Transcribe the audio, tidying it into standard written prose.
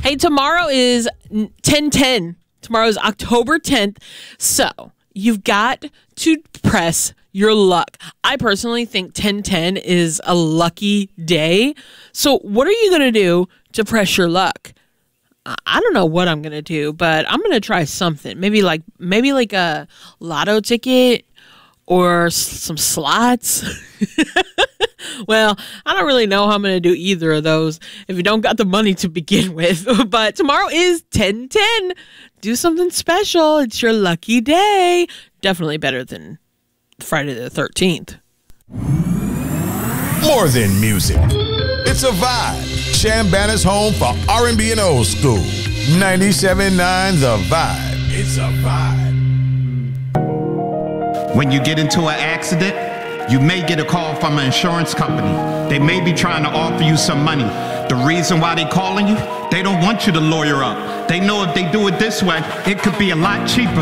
Hey, tomorrow is 10/10. Tomorrow is October 10th. So you've got to press your luck. I personally think 10/10 is a lucky day. So what are you going to do to press your luck? I don't know what I'm going to do, but I'm going to try something. Maybe like a lotto ticket or some slots. Well, I don't really know how I'm going to do either of those if you don't got the money to begin with. But tomorrow is 10/10. Do something special. It's your lucky day. Definitely better than Friday the 13th. More than music. It's a vibe. Chambana's home for R&B and old school. 97.9 The Vibe. It's a vibe. When you get into an accident, you may get a call from an insurance company. They may be trying to offer you some money. The reason why they calling you, they don't want you to lawyer up. They know if they do it this way, it could be a lot cheaper.